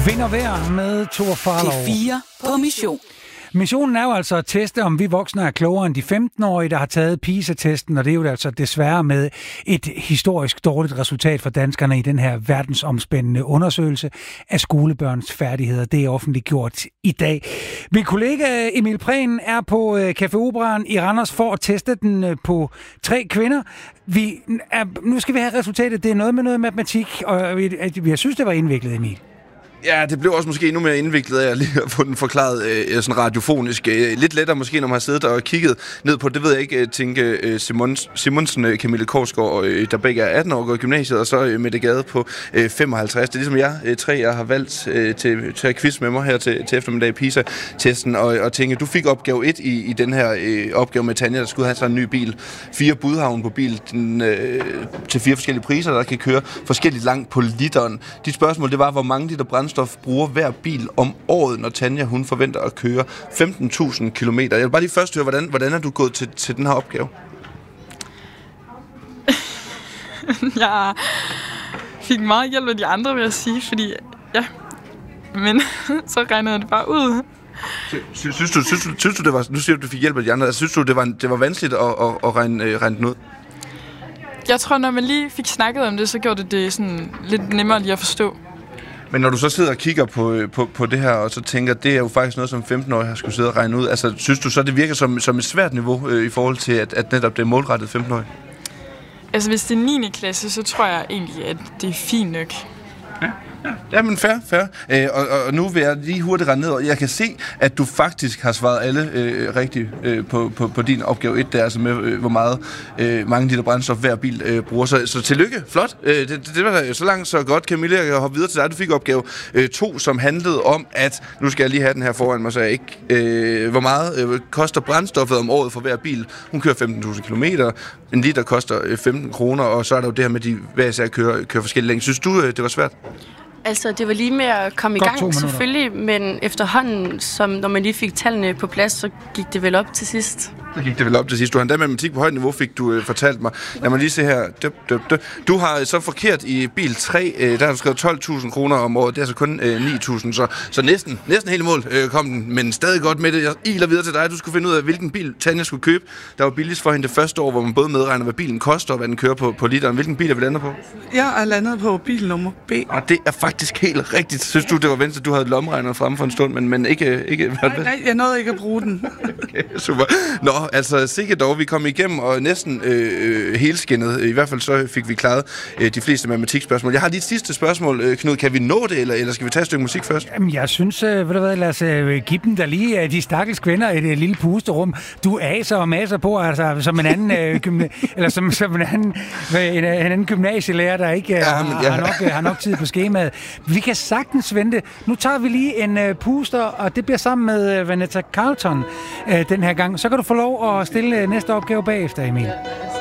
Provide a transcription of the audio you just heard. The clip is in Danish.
Vind og vejr med Thor Farlov. P4 på mission. Missionen er jo altså at teste, om vi voksne er klogere end de 15-årige, der har taget PISA-testen, og det er jo altså desværre med et historisk dårligt resultat for danskerne i den her verdensomspændende undersøgelse af skolebørns færdigheder. Det er offentliggjort i dag. Min kollega Emil Prehn er på Café Operaen i Randers for at teste den på 3 kvinder. Nu skal vi have resultatet. Det er noget med noget matematik, og jeg synes, det var indviklet, Emil. Ja, det blev også måske endnu mere indviklet af at lige at få den forklaret sådan radiofonisk. Lidt lettere måske, når man har siddet og kigget ned på, det ved jeg ikke, tænke Simonsen, Camille Korsgaard, der begge er 18 år og går i gymnasiet, og så Mette Gade på 55. Det er ligesom jeg har valgt til at quiz med mig her til eftermiddag i PISA-testen, og tænke, du fik opgave 1 i den her opgave med Tanja, der skulle have sådan en ny bil. 4 budhavn på bil til 4 forskellige priser, der kan køre forskelligt langt på literen. Dit spørgsmål, det var, hvor mange liter brændstof bruger hver bil om året, når Tanja hun forventer at køre 15.000 kilometer. Jeg vil bare lige først høre, hvordan er du gået til den her opgave? Jeg fik meget hjælp af de andre, vil jeg sige, fordi men så regnede jeg det bare ud. Synes du det var, nu siger du fik hjælp af de andre, synes du det var vanskeligt at regne den ud? Jeg tror, når man lige fik snakket om det, så gjorde det sådan lidt nemmere lige at forstå. Men når du så sidder og kigger på det her, og så tænker, det er jo faktisk noget, som 15-årige har skulle sidde og regne ud, altså synes du så, det virker som et svært niveau i forhold til, at netop det er målrettet 15-årige? Altså hvis det er 9. klasse, så tror jeg egentlig, at det er fint nok. Ja, men fair. Og nu vil jeg lige hurtigt rende ned, og jeg kan se, at du faktisk har svaret alle rigtigt på din opgave 1, der, altså med hvor mange liter brændstof hver bil bruger. Så tillykke, flot. Det var så langt, så godt. Camille, jeg kan hoppe videre til dig. Du fik opgave 2, som handlede om, at, nu skal jeg lige have den her foran mig, så jeg ikke, hvor meget koster brændstoffet om året for hver bil. Hun kører 15.000 kilometer. En liter koster 15 kroner, og så er der jo det her med, de hver især kører forskellige længe. Synes du, det var svært? Altså, det var lige med at komme i gang, selvfølgelig, men efterhånden, som når man lige fik tallene på plads, så gik det vel op til sidst. Du har endda matematik på højt niveau, fik du fortalt mig. Lad mig lige se her. Du har så forkert i bil 3, der har du skrevet 12.000 kroner om året. Det er altså kun 9.000, så næsten helt i mål kom den, men stadig godt med det. Jeg iler videre til dig. Du skulle finde ud af, hvilken bil Tanja skulle købe. Der var billigst for hende det første år, hvor man både medregner, hvad bilen koster og hvad den kører på literen. Hvilken bil er vi landet på? Jeg er landet på bil nummer B. Og det er faktisk helt rigtigt. Synes du, det var venstre, du havde lomregner fremme for en stund, men ikke Nej, jeg nåede ikke at bruge den. Okay, super. Nå, altså sikkert dog, vi kom igennem og næsten helskindet. I hvert fald så fik vi klaret de fleste matematikspørgsmål. Jeg har lige et sidste spørgsmål, Knud. Kan vi nå det, eller skal vi tage et stykke musik først? Jamen, jeg synes, lad os give dem der lige de stakkels kvinder et lille pusterum. Du aser og maser på, altså som en anden eller som en anden gymnasielærer, der ikke har nok tid på skemaet. Vi kan sagtens vente. Nu tager vi lige en puster, og det bliver sammen med Vanessa Carlton den her gang. Så kan du få lov at stille næste opgave bagefter, Emil.